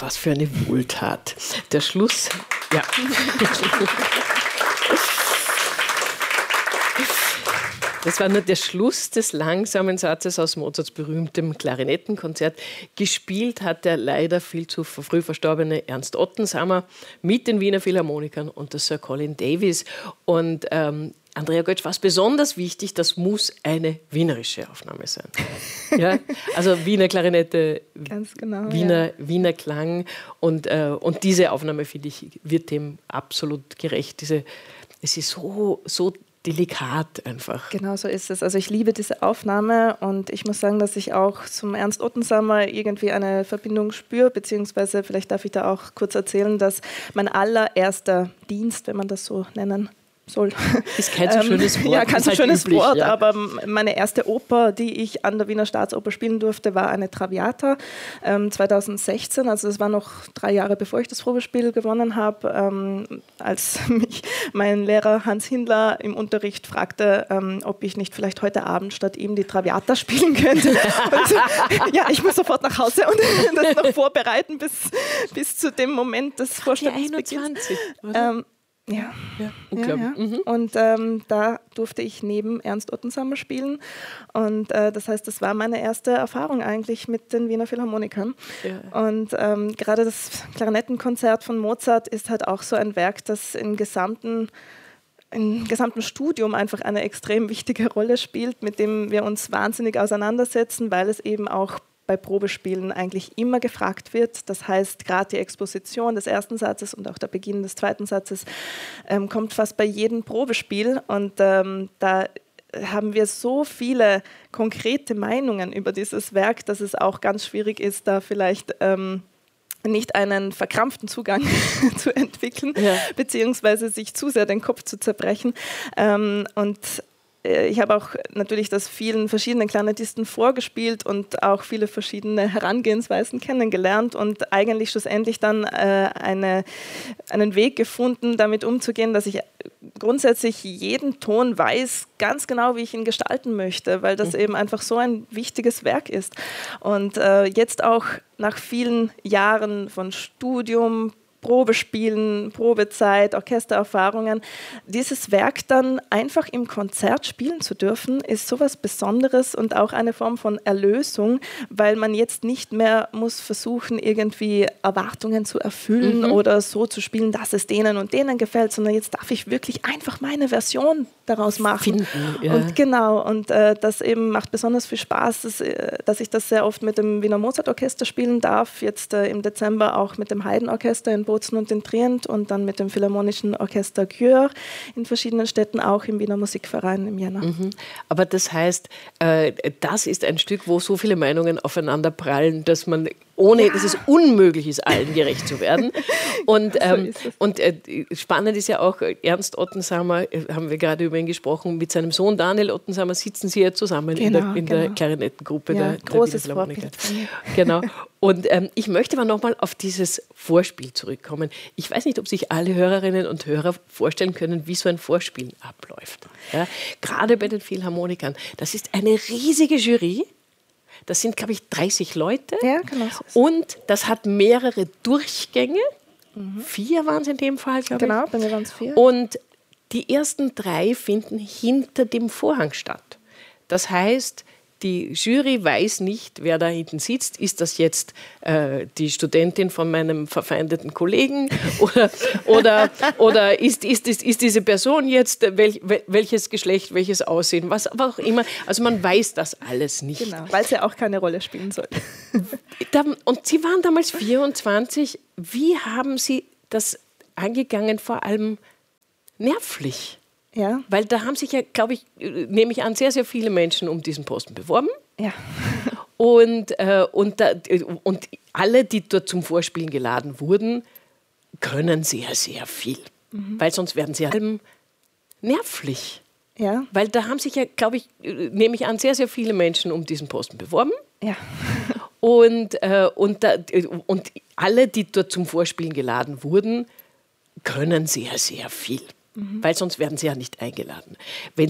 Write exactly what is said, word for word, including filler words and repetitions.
was für eine Wohltat. Der Schluss, ja. Das war nur der Schluss des langsamen Satzes aus Mozarts berühmtem Klarinettenkonzert. Gespielt hat der leider viel zu früh verstorbene Ernst Ottensammer mit den Wiener Philharmonikern und der Sir Colin Davis. Und ähm, Andrea Götsch, was besonders wichtig, das muss eine wienerische Aufnahme sein. Ja? Also Wiener Klarinette, ganz genau, Wiener, ja. Wiener Klang. Und, äh, und diese Aufnahme, finde ich, wird dem absolut gerecht. Diese, es ist so, so delikat einfach. Genau so ist es. Also ich liebe diese Aufnahme und ich muss sagen, dass ich auch zum Ernst Ottensammer irgendwie eine Verbindung spüre, beziehungsweise vielleicht darf ich da auch kurz erzählen, dass mein allererster Dienst, wenn man das so nennen soll. Ist kein so schönes Wort. Ja, kein so halt schönes üblich, Wort, ja. aber meine erste Oper, die ich an der Wiener Staatsoper spielen durfte, war eine Traviata ähm, zweitausendsechzehn. Also das war noch drei Jahre, bevor ich das Probespiel gewonnen habe, ähm, als mich mein Lehrer Hans Hindler im Unterricht fragte, ähm, ob ich nicht vielleicht heute Abend statt ihm die Traviata spielen könnte. Und, ja, ich muss sofort nach Hause und das noch vorbereiten bis, bis zu dem Moment des Vorstellungsbeginns. einundzwanzig, ähm, Ja, ja, unglaublich. Ja, ja. Mhm. Und ähm, da durfte ich neben Ernst Ottensammer spielen. Und äh, das heißt, das war meine erste Erfahrung eigentlich mit den Wiener Philharmonikern. Ja. Und ähm, gerade das Klarinettenkonzert von Mozart ist halt auch so ein Werk, das im gesamten, im gesamten Studium einfach eine extrem wichtige Rolle spielt, mit dem wir uns wahnsinnig auseinandersetzen, weil es eben auch bei Probespielen eigentlich immer gefragt wird. Das heißt, gerade die Exposition des ersten Satzes und auch der Beginn des zweiten Satzes ähm, kommt fast bei jedem Probespiel. Und ähm, da haben wir so viele konkrete Meinungen über dieses Werk, dass es auch ganz schwierig ist, da vielleicht ähm, nicht einen verkrampften Zugang zu entwickeln, ja. beziehungsweise sich zu sehr den Kopf zu zerbrechen. Ähm, und ich habe auch natürlich das vielen verschiedenen Klarinettisten vorgespielt und auch viele verschiedene Herangehensweisen kennengelernt und eigentlich schlussendlich dann äh, eine, einen Weg gefunden, damit umzugehen, dass ich grundsätzlich jeden Ton weiß, ganz genau, wie ich ihn gestalten möchte, weil das mhm. eben einfach so ein wichtiges Werk ist. Und äh, jetzt auch nach vielen Jahren von Studium, Probespielen, Probezeit, Orchestererfahrungen. Dieses Werk dann einfach im Konzert spielen zu dürfen, ist sowas Besonderes und auch eine Form von Erlösung, weil man jetzt nicht mehr muss versuchen, irgendwie Erwartungen zu erfüllen mhm. oder so zu spielen, dass es denen und denen gefällt, sondern jetzt darf ich wirklich einfach meine Version daraus machen. Finden, ja. Und genau, und äh, das eben macht besonders viel Spaß, dass, äh, dass ich das sehr oft mit dem Wiener Mozart-Orchester spielen darf, jetzt äh, im Dezember auch mit dem Haydn-Orchester in Bozen und in Trient und dann mit dem Philharmonischen Orchester Györ in verschiedenen Städten, auch im Wiener Musikverein im Jänner. Mhm. Aber das heißt, äh, das ist ein Stück, wo so viele Meinungen aufeinander prallen, dass man ohne, ja. dass es unmöglich ist, allen gerecht zu werden. Und, ähm, so und äh, spannend ist ja auch, Ernst Ottensammer, äh, haben wir gerade über ihn gesprochen, mit seinem Sohn Daniel Ottensammer sitzen sie ja zusammen genau, in der, in genau. der Klarinettengruppe ja, der, großes der Wiener Philharmoniker. Genau. Und ähm, ich möchte aber nochmal auf dieses Vorspiel zurückkommen. Ich weiß nicht, ob sich alle Hörerinnen und Hörer vorstellen können, wie so ein Vorspiel abläuft. Ja? Gerade bei den Philharmonikern. Das ist eine riesige Jury. Das sind, glaube ich, dreißig Leute. Ja, genau so. Und das hat mehrere Durchgänge. Mhm. Vier waren es in dem Fall, glaube genau, ich. Genau, bei mir waren es vier. Und die ersten drei finden hinter dem Vorhang statt. Das heißt, die Jury weiß nicht, wer da hinten sitzt. Ist das jetzt äh, die Studentin von meinem verfeindeten Kollegen? Oder, oder, oder ist, ist, ist, ist diese Person jetzt, welch, welches Geschlecht, welches Aussehen, was aber auch immer. Also man weiß das alles nicht. Genau, weil es ja auch keine Rolle spielen soll. Und Sie waren damals vierundzwanzig. Wie haben Sie das angegangen, vor allem nervlich? Ja. Weil da haben sich ja, glaube ich, nehme ich an, sehr, sehr viele Menschen um diesen Posten beworben. Ja. Und, äh, und, da, und alle, die dort zum Vorspielen geladen wurden, können sehr, sehr viel. Mhm. Weil sonst werden sie ja nervlich. Ja. Weil da haben sich ja, glaube ich, nehme ich an, sehr, sehr viele Menschen um diesen Posten beworben. Ja. Und, äh, und, da, und alle, die dort zum Vorspielen geladen wurden, können sehr, sehr viel. Mhm. Weil sonst werden sie ja nicht eingeladen. Wenn